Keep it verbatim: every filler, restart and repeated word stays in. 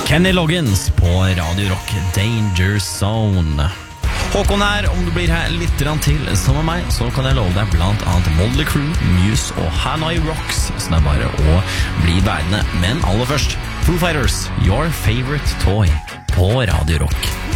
Kenny Loggins på Radio Rock Danger Zone. Håkon her, om du blir her litt grann til som med meg, så kan jeg love deg blant annet Motley Crue, Muse og Hanoi Rocks, som er bare å bli værende. Men aller først, Foo Fighters, Your Favorite Toy på Radio Rock.